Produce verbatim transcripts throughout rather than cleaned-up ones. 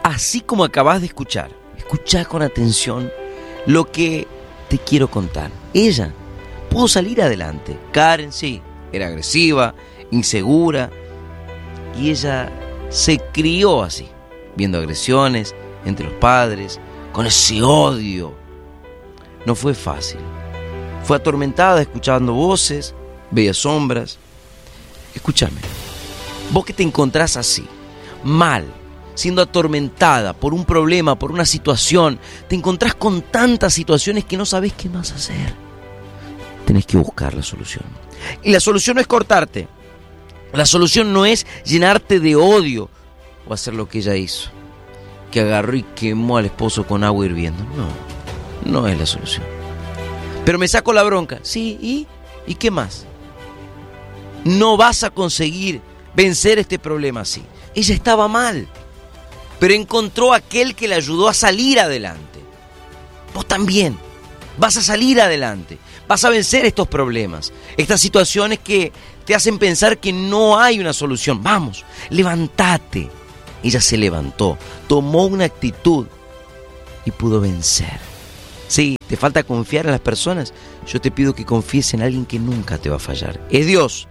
así como acabas de escuchar, escuchá con atención lo que te quiero contar. Ella pudo salir adelante. Karen sí, era agresiva, insegura, y ella se crió así, viendo agresiones entre los padres, con ese odio. No fue fácil. Fue atormentada escuchando voces, veía sombras. Escúchame, vos que te encontrás así, mal, siendo atormentada por un problema, por una situación, te encontrás con tantas situaciones que no sabés qué más hacer. Tenés que buscar la solución. Y la solución no es cortarte. La solución no es llenarte de odio o hacer lo que ella hizo, que agarró y quemó al esposo con agua hirviendo. No, no es la solución. Pero me saco la bronca. Sí, ¿y? ¿Y qué más? No vas a conseguir vencer este problema así. Ella estaba mal, pero encontró a aquel que le ayudó a salir adelante. Vos también vas a salir adelante. Vas a vencer estos problemas, estas situaciones que te hacen pensar que no hay una solución. Vamos, levántate. Ella se levantó, tomó una actitud y pudo vencer. Sí, te falta confiar en las personas. Yo te pido que confíes en alguien que nunca te va a fallar. Es Dios.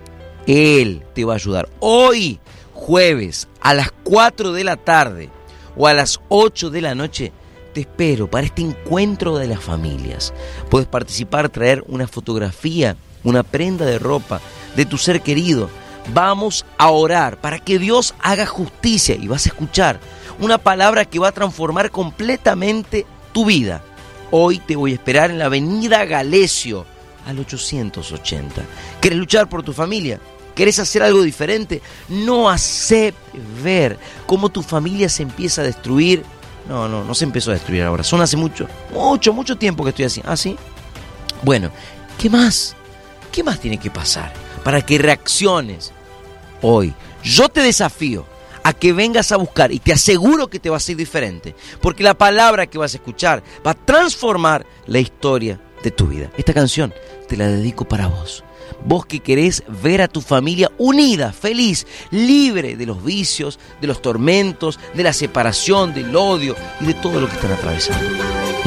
Él te va a ayudar. Hoy, jueves, a las cuatro de la tarde o a las ocho de la noche, te espero para este encuentro de las familias. Puedes participar, traer una fotografía, una prenda de ropa de tu ser querido. Vamos a orar para que Dios haga justicia y vas a escuchar una palabra que va a transformar completamente tu vida. Hoy te voy a esperar en la avenida Galesio al ochocientos ochenta. ¿Querés luchar por tu familia? ¿Querés hacer algo diferente? No aceptes ver cómo tu familia se empieza a destruir. No, no, no se empezó a destruir ahora. Son hace mucho, mucho, mucho tiempo que estoy así. ¿Ah, sí? Bueno, ¿qué más? ¿Qué más tiene que pasar para que reacciones hoy? Yo te desafío a que vengas a buscar y te aseguro que te va a ser diferente, porque la palabra que vas a escuchar va a transformar la historia de tu vida. Esta canción te la dedico para vos. Vos que querés ver a tu familia unida, feliz, libre de los vicios, de los tormentos, de la separación, del odio y de todo lo que están atravesando.